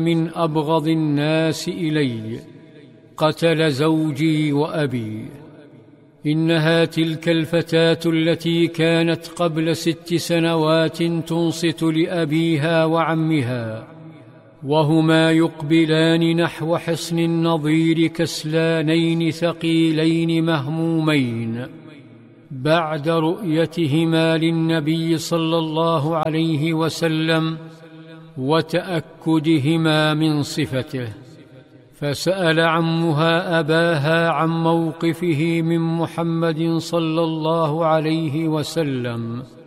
من أبغض الناس إلي، قتل زوجي وأبي. إنها تلك الفتاة التي كانت قبل 6 سنوات تنصت لأبيها وعمها، وهما يقبلان نحو حصن النضير كسلانين ثقيلين مهمومين، بعد رؤيتهما للنبي صلى الله عليه وسلم وتأكدهما من صفته. فسأل عمها أباها عن موقفه من محمد صلى الله عليه وسلم،